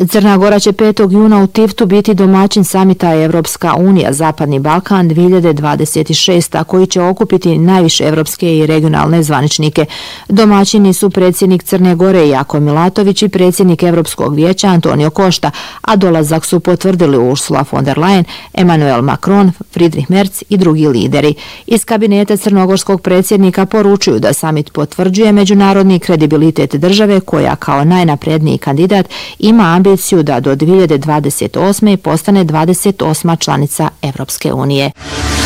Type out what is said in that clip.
Crna Gora će 5. juna u Tiftu biti domaćin samita Evropska unija Zapadni Balkan 2026, koji će okupiti najviše evropske i regionalne zvaničnike. Domaćini su predsjednik Crne Gore Jako Milatović i predsjednik Evropskog vijeća Antonio Costa, a dolazak su potvrdili Ursula von der Leyen, Emmanuel Macron, Friedrich Merz i drugi lideri. Iz kabineta crnogorskog predsjednika poručuju da samit potvrđuje međunarodni kredibilitet države koja kao najnapredniji kandidat ima ambiciju da do 2028. postane 28. članica Evropske unije.